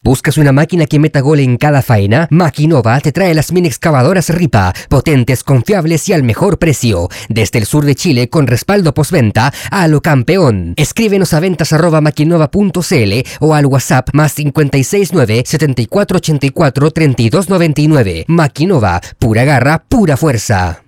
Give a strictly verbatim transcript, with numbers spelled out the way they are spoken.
¿Buscas una máquina que meta gol en cada faena? Maquinova te trae las mini excavadoras Ripa, potentes, confiables y al mejor precio. Desde el sur de Chile con respaldo postventa a lo campeón. Escríbenos a ventas arroba maquinova punto cl o al WhatsApp más cinco seis nueve, siete cuatro ocho cuatro, tres dos nueve nueve. Maquinova, pura garra, pura fuerza.